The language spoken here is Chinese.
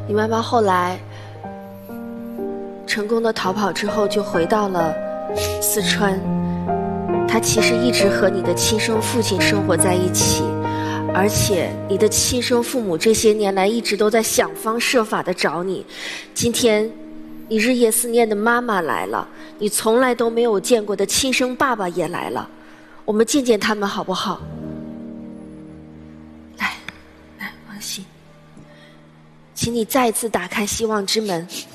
你妈妈后来成功的逃跑之后，就回到了四川。她其实一直和你的亲生父亲生活在一起，而且你的亲生父母这些年来一直都在想方设法的找你。今天你日夜思念的妈妈来了，你从来都没有见过的亲生爸爸也来了，我们见见他们好不好？来，王鑫，请你再一次打开希望之门。